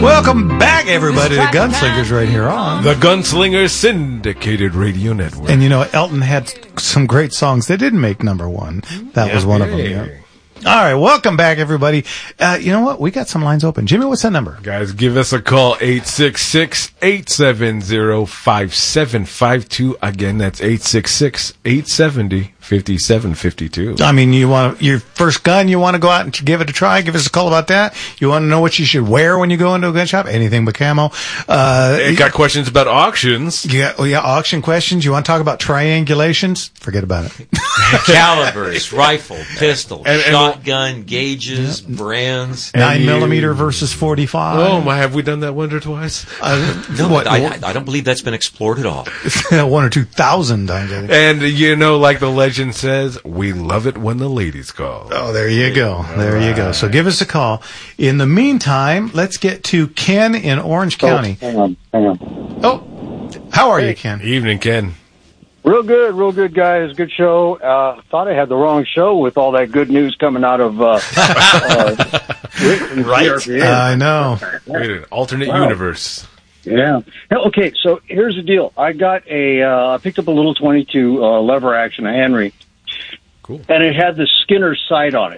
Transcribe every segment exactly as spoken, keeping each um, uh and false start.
Welcome back, everybody, to Gunslingers right here on the Gunslingers Syndicated Radio Network. And you know, Elton had some great songs. They didn't make number one. That yeah, was one yeah, of them. Yeah. Yeah. All right, welcome back, everybody. Uh, you know what? We got some lines open. Jimmy, what's that number? Guys, give us a call, eight six six, eight seven zero, five seven five two. Again, that's eight six six, eight seven zero, five seven five two. I mean, you want your first gun, you want to go out and give it a try, give us a call about that. You want to know what you should wear when you go into a gun shop? Anything but camo. Uh, you got questions about auctions. You got, oh yeah, auction questions. You want to talk about triangulations? Forget about it. Calibers, rifle, pistol, and, and shotgun, gauges, yep. brands. Nine you, millimeter versus forty-five. Oh my, have we done that once or twice? Uh, no, what, I, I, I don't believe that's been explored at all. One or two thousand times. And you know, like the legend says, we love it when the ladies call. Oh, there you go. There you go. So give us a call. In the meantime, let's get to Ken in Orange County. Oh, hang on, hang on. Oh, how are hey. you, Ken? Evening, Ken. Real good, real good, guys. Good show. Uh, thought I had the wrong show with all that good news coming out of uh, uh, right. Uh, I know. Wait, an alternate wow. universe. Yeah. Okay, so here's the deal. I got a, uh, I picked up a little twenty-two uh, lever action, a Henry. Cool. And it had the Skinner sight on it,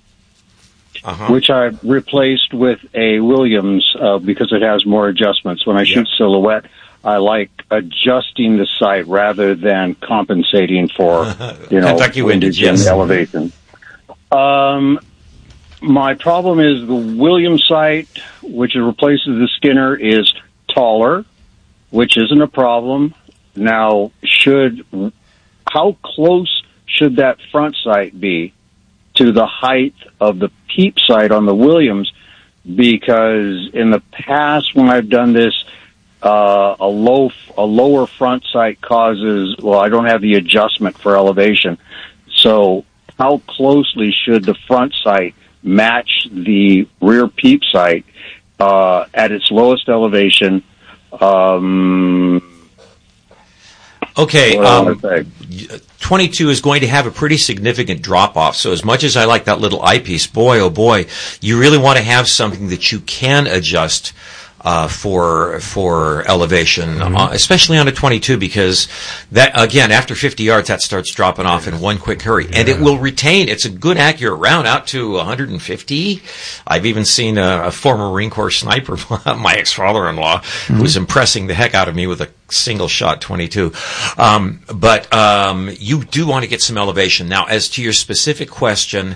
uh-huh. which I replaced with a Williams uh, because it has more adjustments. When I shoot yeah. silhouette, I like adjusting the sight rather than compensating for, you know, Kentucky windage, yes. elevation. Um, my problem is the Williams sight, which replaces the Skinner, is taller, which isn't a problem. Now, should how close should that front sight be to the height of the peep sight on the Williams? Because in the past, when I've done this, uh, a low, a lower front sight causes, well, I don't have the adjustment for elevation. So how closely should the front sight match the rear peep sight, uh, at its lowest elevation? Um, Okay, um, twenty-two is going to have a pretty significant drop-off. So as much as I like that little eyepiece, boy, oh boy, you really want to have something that you can adjust uh, for for elevation, mm-hmm. uh, especially on a twenty-two, because that, again, after fifty yards, that starts dropping off in one quick hurry. Yeah. And it will retain. It's a good, accurate round out to one hundred fifty. I've even seen a, a former Marine Corps sniper, my ex-father-in-law, mm-hmm. who was impressing the heck out of me with a single-shot twenty-two. Um, but um, you do want to get some elevation. Now, as to your specific question,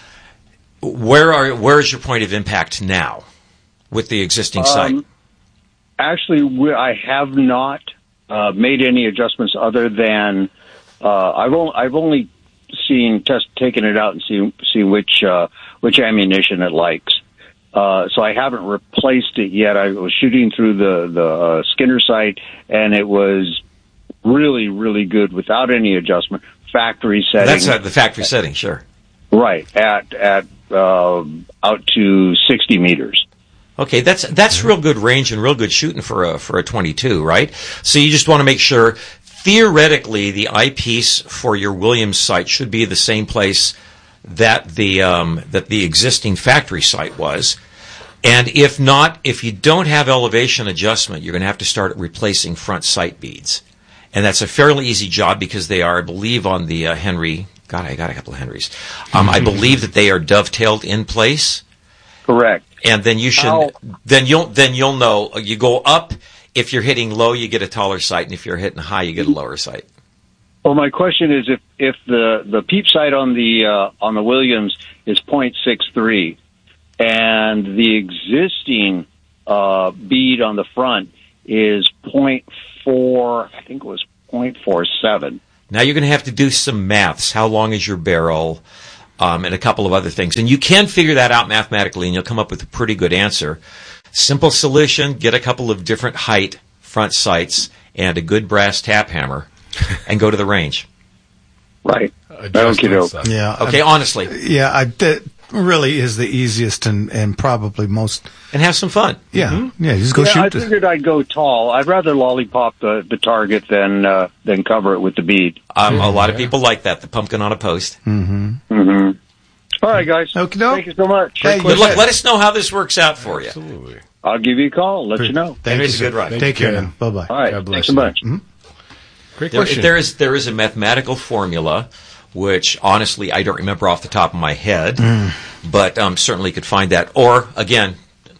where are where is your point of impact now with the existing sight? Um, actually, we, I have not uh, made any adjustments other than uh, I've only I've only seen test taken it out and see see which uh, which ammunition it likes. Uh, so I haven't replaced it yet. I was shooting through the the uh, Skinner sight, and it was really really good without any adjustment. Factory setting. That's uh, the factory setting, sure. Right at at uh, out to sixty meters. Okay, that's that's real good range and real good shooting for a for a twenty-two, right? So you just want to make sure, theoretically, the eyepiece for your Williams sight should be the same place that the um, that the existing factory sight was. And if not, if you don't have elevation adjustment, you're going to have to start replacing front sight beads. And that's a fairly easy job because they are, I believe, on the uh, Henry. God, I got a couple of Henrys. Um, I believe that they are dovetailed in place. Correct. And then you should How? then you'll then you'll know you go up. If you're hitting low, you get a taller sight, and if you're hitting high, you get a lower sight. Well, my question is if, if the, the peep sight on the uh, on the Williams is point six three, and the existing uh, bead on the front is point four, I think it was point four seven. Now you're going to have to do some maths. How long is your barrel? Um, and a couple of other things. And you can figure that out mathematically, and you'll come up with a pretty good answer. Simple solution, get a couple of different height front sights and a good brass tap hammer, and go to the range. Right. Okay. Yeah. Okay, I, honestly. Yeah, I, that really is the easiest and, and probably most... And have some fun. Yeah, mm-hmm. yeah, just go yeah, shoot. I figured I'd go tall. I'd rather lollipop the, the target than uh, than cover it with the bead. Um, a lot of people like that, the pumpkin on a post. Mm-hmm. Mm-hmm. All right, guys. Okie doke. Thank you so much. Hey, Good luck. Let us know how this works out for you. Absolutely. I'll give you a call. Let you know. Thank you, It's a good sir. ride. Thank Take you, care Ken. now. Bye-bye. All right. God bless Thanks a you. bunch. Great There, question. there is there is a mathematical formula, which honestly I don't remember off the top of my head, but um, certainly could find that. Or again,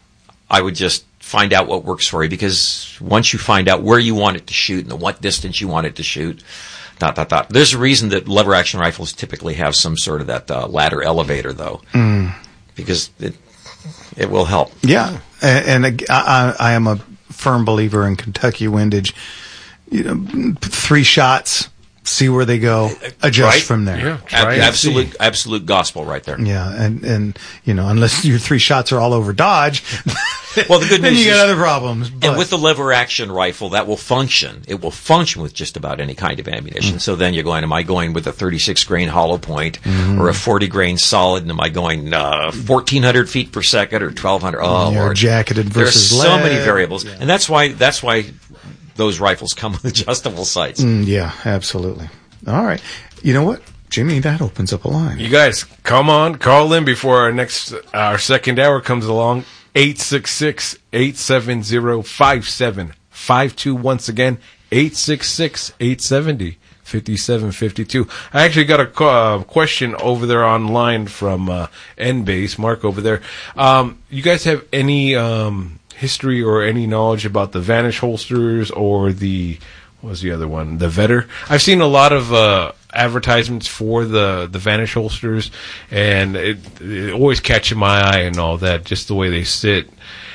I would just find out what works for you, because once you find out where you want it to shoot and what distance you want it to shoot, dot dot dot. There's a reason that lever action rifles typically have some sort of that uh, ladder elevator, though, because it it will help. Yeah, and, and ag- I, I I am a firm believer in Kentucky windage. You know, three shots, see where they go, adjust Right. from there. Yeah, Ab- try and absolute see. absolute gospel right there. Yeah, and, and you know, unless your three shots are all over Dodge, Well, the good then news you is, got other problems. But, and with the lever action rifle, that will function. It will function with just about any kind of ammunition. So then you're going, am I going with a thirty-six grain hollow point or a forty grain solid? And am I going uh, fourteen hundred feet per second or twelve hundred? Oh, Yeah, Lord. jacketed versus There's so many lead. variables. And that's why that's why those rifles come with adjustable sights. Mm, yeah, absolutely. All right, you know what, Jimmy? That opens up a line. You guys, come on, call in before our next, our second hour comes along. eight six six, eight seven zero, five seven five two. Once again, eight six six, eight seven zero, five seven five two. I actually got a co- uh, question over there online from uh, N-Base, Mark over there. Um, you guys have any um, history or any knowledge about the Vanish holsters or the, what was the other one? The Vetter? I've seen a lot of uh, advertisements for the, the Vanish holsters, and it, it always catches my eye and all that, just the way they sit.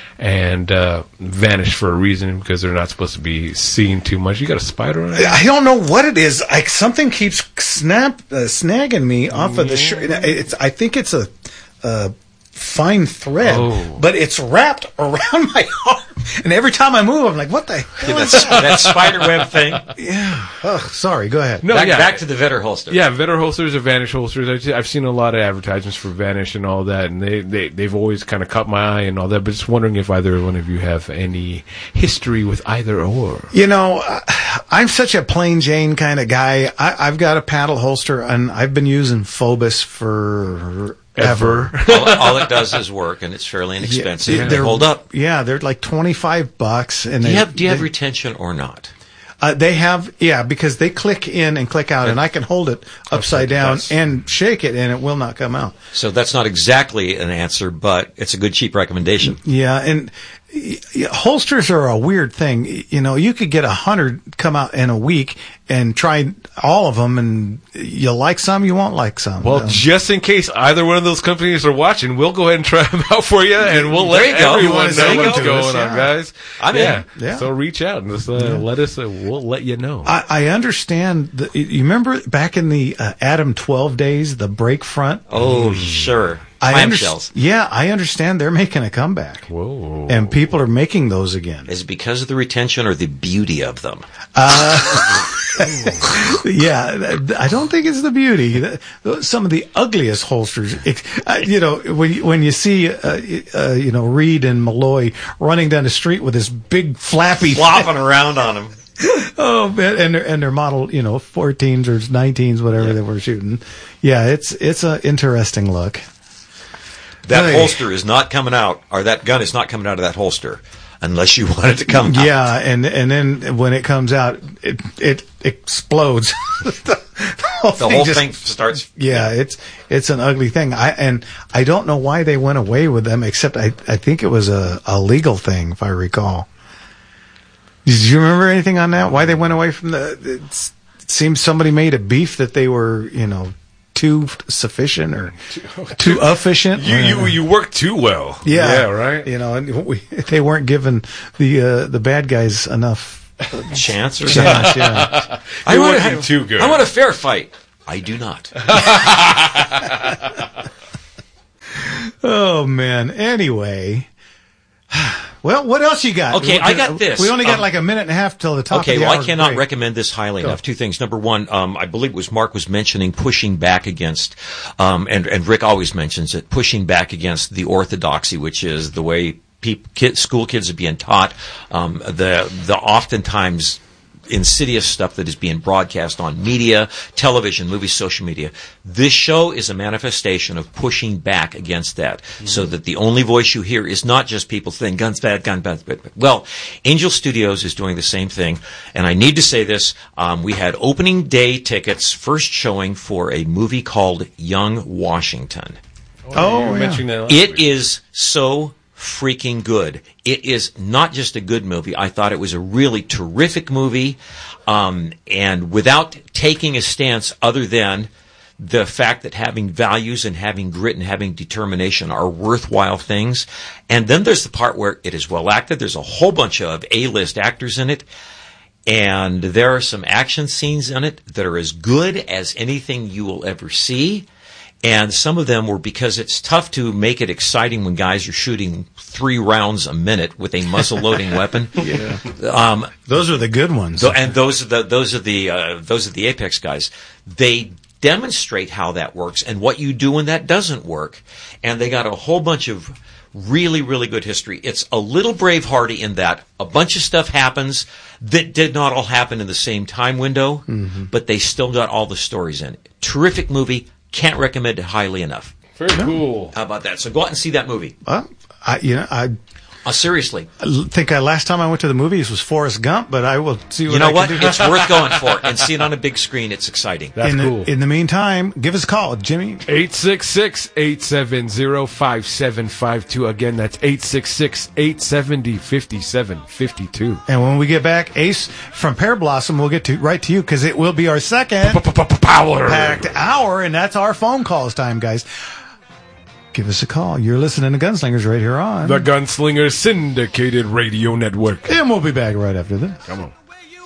And uh, Vanish for a reason, because they're not supposed to be seen too much. You got a spider on it? I don't know what it is. Like something keeps snap uh, snagging me off of the shirt. It's. I think it's a. a fine thread, Oh. but it's wrapped around my arm, and every time I move, I'm like, "What the hell is That's, that?" that spider web thing. Yeah. Oh, sorry. Go ahead. No, back, yeah. back to the Vetter holster. Yeah, Vetter holsters or Vanish holsters. I've, I've seen a lot of advertisements for Vanish and all that, and they, they, they've always kind of caught my eye and all that, but just wondering if either one of you have any history with either or. You know, I- I'm such a plain Jane kind of guy. I, I've got a paddle holster, and I've been using Phobos for ever. all, all it does is work, and it's fairly inexpensive. Yeah, and they they're- hold up. Yeah, they're like twenty-five bucks. And Do they, you have Do you have they- retention or not? Uh, they have, yeah, because they click in and click out, and I can hold it upside down That's- and shake it, and it will not come out. So that's not exactly an answer, but it's a good cheap recommendation. Yeah, and y- y- holsters are a weird thing. Y- You know, you could get a hundred come out in a week and try all of them, and you like some, you won't like some. Well, Um, just in case either one of those companies are watching, we'll go ahead and try them out for you, and we'll There let you go. You everyone wanna know say what's go? going To us, on, yeah. guys. I'm yeah. in. Yeah. So reach out and just uh, let us. Uh, we'll let you know. I, I understand. The, you remember back in the uh, Adam twelve days, the brake front. Oh, sure. I under- Clamshells. Yeah, I understand they're making a comeback, Whoa. and people are making those again. Is it because of the retention or the beauty of them? Yeah, I don't think it's the beauty. Some of the ugliest holsters, it, uh, you know, when you, when you see, uh, uh, you know, Reed and Malloy running down the street with this big flappy, Flopping around on them. oh man, and they're, and they're model, you know, fourteens or nineteens, whatever they were shooting. Yeah, it's it's an interesting look. That Hey. holster is not coming out, or that gun is not coming out of that holster, unless you want it to come out. Yeah, and and then when it comes out, it it explodes. the whole The whole just- thing starts. Yeah, it's it's an ugly thing. I and I don't know why they went away with them, except I I think it was a, a legal thing, if I recall. Did you remember anything on that? Why they went away from the? It's, it seems somebody made a beef that they were, you know, too sufficient or too efficient. You you you work too well. yeah, Yeah. Right. You know, and we, they weren't giving the uh, the bad guys enough Chance or something. chance. Yeah. I You're want working too good. I want a fair fight. I do not. Oh man. Anyway. Well, what else you got? Okay, I got this. We only got Um, like a minute and a half till the top Okay, of the well, hour I cannot break. recommend this highly enough. Two things. Number one, um, I believe it was Mark was mentioning pushing back against, um, and, and Rick always mentions it, pushing back against the orthodoxy, which is the way peop, kid, school kids are being taught. Um, the the oftentimes insidious stuff that is being broadcast on media, television, movies, social media. This show is a manifestation of pushing back against that, mm-hmm. so that the only voice you hear is not just people saying guns bad, gun bad, bad. Well, Angel Studios is doing the same thing, and I need to say this. Um, we had opening day tickets, first showing for a movie called Young Washington. Oh, you were yeah. mentioning that last It week. is so freaking good. It is not just a good movie. I thought it was a really terrific movie, um, and without taking a stance other than the fact that having values and having grit and having determination are worthwhile things. And then there's the part where it is well acted. There's a whole bunch of A-list actors in it. And there are some action scenes in it that are as good as anything you will ever see. And some of them were because it's tough to make it exciting when guys are shooting three rounds a minute with a muzzle-loading weapon. Yeah. Um, Those are the good ones. so, and those are the those are the uh, those are the Apex guys. They demonstrate how that works and what you do when that doesn't work. And they got a whole bunch of really, really good history. It's a little Bravehearty in that a bunch of stuff happens that did not all happen in the same time window, mm-hmm. but they still got all the stories in it. Terrific movie. Can't recommend it highly enough. Very cool. How about that? So go out and see that movie. Well, I, you know, I Uh, seriously. think I, last time I went to the movies was Forrest Gump, but I will see what You know I what? can do. It's worth going for. And see it on a big screen. It's exciting. That's in, cool. the, in the meantime, give us a call, Jimmy. eight six six, eight seven zero, five seven five two. Again, that's eight six six, eight seven zero, five seven five two. And when we get back, Ace from Pear Blossom, we'll get to right to you because it will be our second Power. packed hour, and that's our phone calls time, guys. Give us a call. You're listening to Gunslingers right here on The Gunslinger Syndicated Radio Network. And we'll be back right after this. Come on.